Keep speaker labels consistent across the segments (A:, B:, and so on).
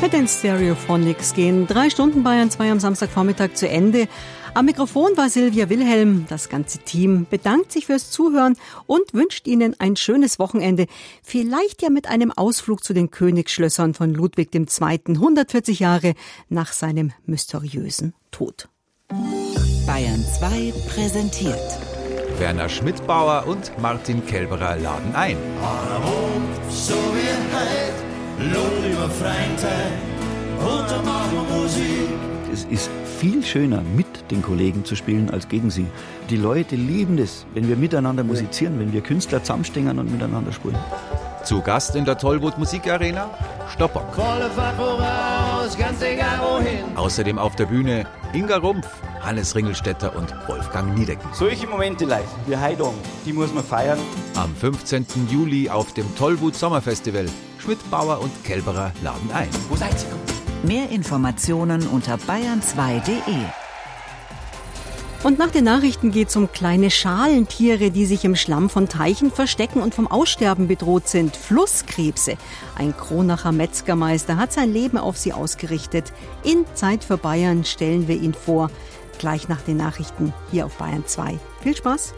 A: Mit den Stereophonics gehen 3 Stunden Bayern 2 am Samstagvormittag zu Ende. Am Mikrofon war Silvia Wilhelm. Das ganze Team bedankt sich fürs Zuhören und wünscht Ihnen ein schönes Wochenende. Vielleicht ja mit einem Ausflug zu den Königsschlössern von Ludwig II., 140 Jahre nach seinem mysteriösen Tod.
B: Bayern 2 präsentiert.
C: Werner Schmidbauer und Martin Kelberer laden ein.
D: So wie heute, Lohn über Freitag, und dann machen wir Musik.
E: Es ist viel schöner, mit den Kollegen zu spielen, als gegen sie. Die Leute lieben es, wenn wir miteinander musizieren, wenn wir Künstler zusammenstehen und miteinander spielen.
C: Zu Gast in der Tollwood Musikarena Stopper.
D: Voraus, ganz egal wohin.
C: Außerdem auf der Bühne Inga Rumpf, Hannes Ringelstetter und Wolfgang Niedecken.
F: Solche Momente live, wie heute, die muss man feiern.
C: Am 15. Juli auf dem Tollwood Sommerfestival. Schmidbauer und Kelberer laden ein.
F: Wo seid ihr?
B: Mehr Informationen unter bayern2.de.
A: Und nach den Nachrichten geht es um kleine Schalentiere, die sich im Schlamm von Teichen verstecken und vom Aussterben bedroht sind. Flusskrebse. Ein Kronacher Metzgermeister hat sein Leben auf sie ausgerichtet. In Zeit für Bayern stellen wir ihn vor. Gleich nach den Nachrichten hier auf Bayern 2. Viel Spaß!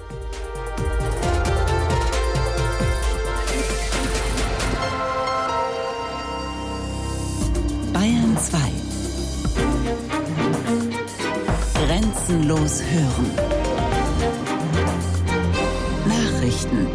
B: Bayern 2. Grenzenlos hören. Nachrichten.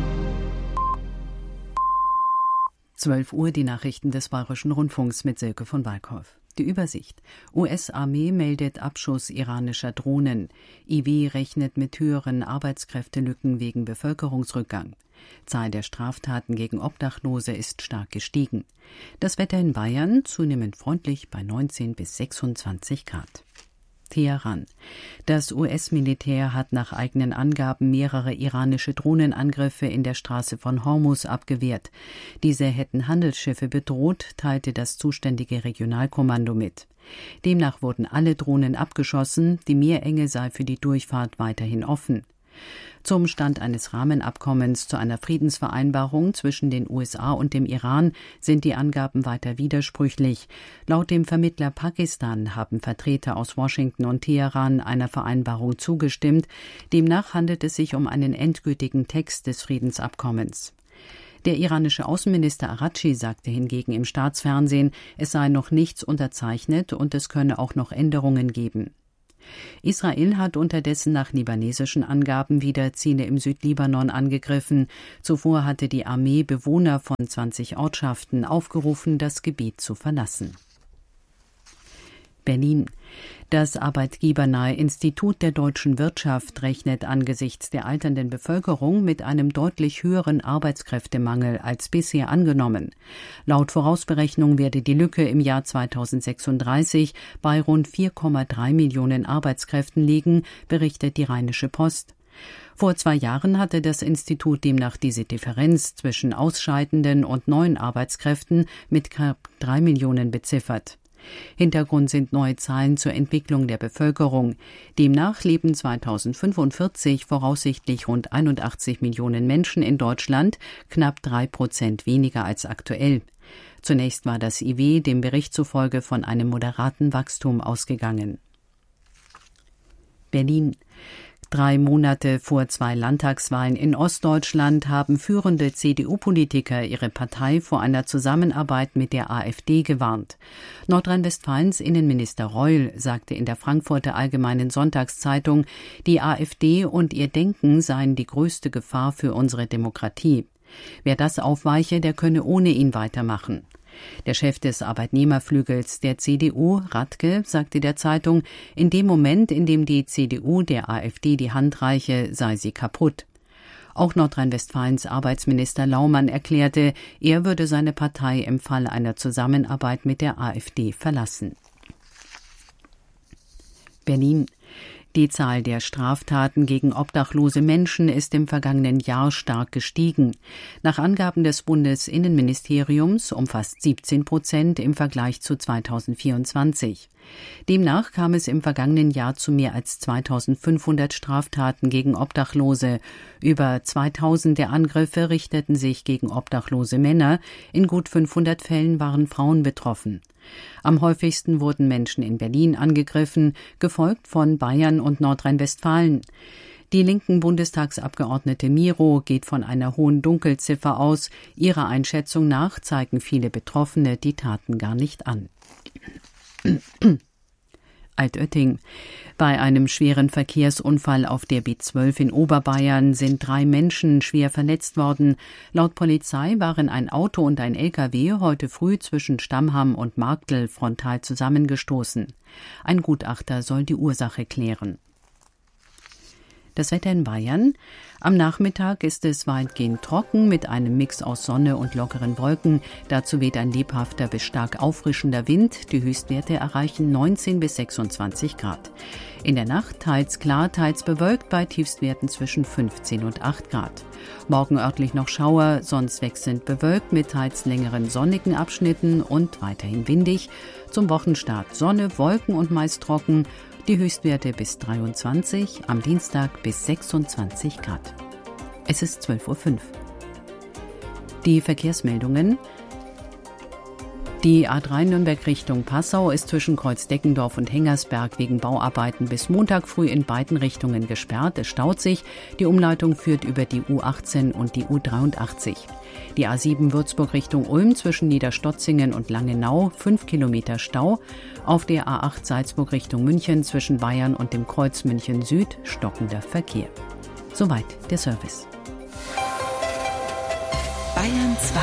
G: 12 Uhr die Nachrichten des Bayerischen Rundfunks mit Silke von Walkhoff. Die Übersicht. US-Armee meldet Abschuss iranischer Drohnen. IW rechnet mit höheren Arbeitskräftelücken wegen Bevölkerungsrückgang. Zahl der Straftaten gegen Obdachlose ist stark gestiegen. Das Wetter in Bayern zunehmend freundlich bei 19 bis 26 Grad. Teheran. Das US-Militär hat nach eigenen Angaben mehrere iranische Drohnenangriffe in der Straße von Hormuz abgewehrt. Diese hätten Handelsschiffe bedroht, teilte das zuständige Regionalkommando mit. Demnach wurden alle Drohnen abgeschossen, die Meerenge sei für die Durchfahrt weiterhin offen. Zum Stand eines Rahmenabkommens zu einer Friedensvereinbarung zwischen den USA und dem Iran sind die Angaben weiter widersprüchlich. Laut dem Vermittler Pakistan haben Vertreter aus Washington und Teheran einer Vereinbarung zugestimmt. Demnach handelt es sich um einen endgültigen Text des Friedensabkommens. Der iranische Außenminister Araghchi sagte hingegen im Staatsfernsehen, es sei noch nichts unterzeichnet und es könne auch noch Änderungen geben. Israel hat unterdessen nach libanesischen Angaben wieder Ziele im Südlibanon angegriffen. Zuvor hatte die Armee Bewohner von 20 Ortschaften aufgerufen, das Gebiet zu verlassen. Berlin. Das arbeitgebernahe Institut der deutschen Wirtschaft rechnet angesichts der alternden Bevölkerung mit einem deutlich höheren Arbeitskräftemangel als bisher angenommen. Laut Vorausberechnung werde die Lücke im Jahr 2036 bei rund 4,3 Millionen Arbeitskräften liegen, berichtet die Rheinische Post. Vor 2 Jahren hatte das Institut demnach diese Differenz zwischen ausscheidenden und neuen Arbeitskräften mit knapp 3 Millionen beziffert. Hintergrund sind neue Zahlen zur Entwicklung der Bevölkerung. Demnach leben 2045 voraussichtlich rund 81 Millionen Menschen in Deutschland, knapp 3% weniger als aktuell. Zunächst war das IW dem Bericht zufolge von einem moderaten Wachstum ausgegangen. Berlin. 3 Monate vor 2 Landtagswahlen in Ostdeutschland haben führende CDU-Politiker ihre Partei vor einer Zusammenarbeit mit der AfD gewarnt. Nordrhein-Westfalens Innenminister Reul sagte in der Frankfurter Allgemeinen Sonntagszeitung, die AfD und ihr Denken seien die größte Gefahr für unsere Demokratie. Wer das aufweiche, der könne ohne ihn weitermachen. Der Chef des Arbeitnehmerflügels der CDU, Radke, sagte der Zeitung, in dem Moment, in dem die CDU der AfD die Hand reiche, sei sie kaputt. Auch Nordrhein-Westfalens Arbeitsminister Laumann erklärte, er würde seine Partei im Fall einer Zusammenarbeit mit der AfD verlassen. Berlin. Die Zahl der Straftaten gegen obdachlose Menschen ist im vergangenen Jahr stark gestiegen. Nach Angaben des Bundesinnenministeriums um fast 17% im Vergleich zu 2024. Demnach kam es im vergangenen Jahr zu mehr als 2500 Straftaten gegen Obdachlose. Über 2000 der Angriffe richteten sich gegen obdachlose Männer. In gut 500 Fällen waren Frauen betroffen. Am häufigsten wurden Menschen in Berlin angegriffen, gefolgt von Bayern und Nordrhein-Westfalen. Die linken Bundestagsabgeordnete Miro geht von einer hohen Dunkelziffer aus. Ihrer Einschätzung nach zeigen viele Betroffene die Taten gar nicht an. Altötting. Bei einem schweren Verkehrsunfall auf der B12 in Oberbayern sind 3 Menschen schwer verletzt worden. Laut Polizei waren ein Auto und ein LKW heute früh zwischen Stammham und Marktl frontal zusammengestoßen. Ein Gutachter soll die Ursache klären. Das Wetter in Bayern. Am Nachmittag ist es weitgehend trocken mit einem Mix aus Sonne und lockeren Wolken. Dazu weht ein lebhafter bis stark auffrischender Wind. Die Höchstwerte erreichen 19 bis 26 Grad. In der Nacht teils klar, teils bewölkt bei Tiefstwerten zwischen 15 und 8 Grad. Morgen örtlich noch Schauer, sonst wechselnd bewölkt mit teils längeren sonnigen Abschnitten und weiterhin windig. Zum Wochenstart Sonne, Wolken und meist trocken. Die Höchstwerte bis 23, am Dienstag bis 26 Grad. Es ist 12.05 Uhr. Die Verkehrsmeldungen. Die A3 Nürnberg Richtung Passau ist zwischen Kreuzdeckendorf und Hengersberg wegen Bauarbeiten bis Montag früh in beiden Richtungen gesperrt. Es staut sich. Die Umleitung führt über die U18 und die U83. Die A7 Würzburg Richtung Ulm zwischen Niederstotzingen und Langenau 5 Kilometer Stau. Auf der A8 Salzburg Richtung München zwischen Bayern und dem Kreuz München Süd stockender Verkehr. Soweit der Service.
B: Bayern 2.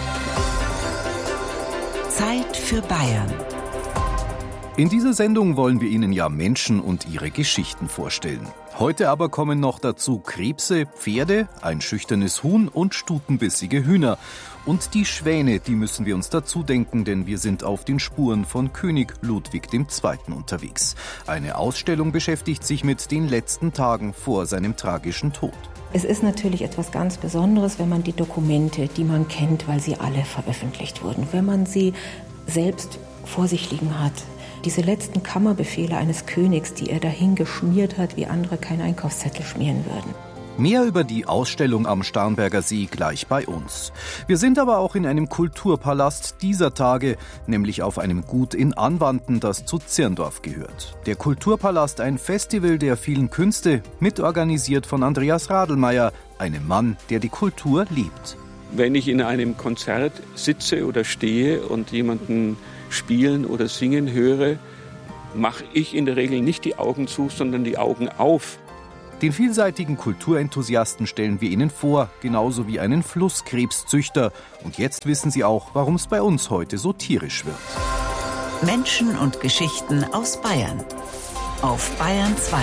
B: Zeit für Bayern.
H: In dieser Sendung wollen wir Ihnen ja Menschen und ihre Geschichten vorstellen. Heute aber kommen noch dazu Krebse, Pferde, ein schüchternes Huhn und stutenbissige Hühner. Und die Schwäne, die müssen wir uns dazu denken, denn wir sind auf den Spuren von König Ludwig II. Unterwegs. Eine Ausstellung beschäftigt sich mit den letzten Tagen vor seinem tragischen Tod.
I: Es ist natürlich etwas ganz Besonderes, wenn man die Dokumente, die man kennt, weil sie alle veröffentlicht wurden, wenn man sie selbst vor sich liegen hat. Diese letzten Kammerbefehle eines Königs, die er dahin geschmiert hat, wie andere keinen Einkaufszettel schmieren würden.
H: Mehr über die Ausstellung am Starnberger See gleich bei uns. Wir sind aber auch in einem Kulturpalast dieser Tage, nämlich auf einem Gut in Anwanten, das zu Zirndorf gehört. Der Kulturpalast, ein Festival der vielen Künste, mitorganisiert von Andreas Radelmeier, einem Mann, der die Kultur liebt.
J: Wenn ich in einem Konzert sitze oder stehe und jemanden spielen oder singen höre, mache ich in der Regel nicht die Augen zu, sondern die Augen auf.
H: Den vielseitigen Kulturenthusiasten stellen wir Ihnen vor, genauso wie einen Flusskrebszüchter. Und jetzt wissen Sie auch, warum es bei uns heute so tierisch wird.
B: Menschen und Geschichten aus Bayern. Auf Bayern 2.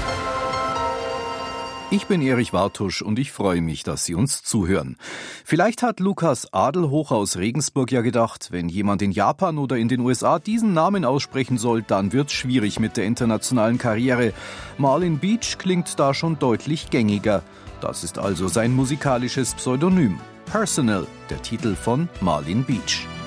H: Ich bin Erich Wartusch und ich freue mich, dass Sie uns zuhören. Vielleicht hat Lukas Adelhoch aus Regensburg ja gedacht, wenn jemand in Japan oder in den USA diesen Namen aussprechen soll, dann wird's schwierig mit der internationalen Karriere. Marlin Beach klingt da schon deutlich gängiger. Das ist also sein musikalisches Pseudonym. Personal, der Titel von Marlin Beach.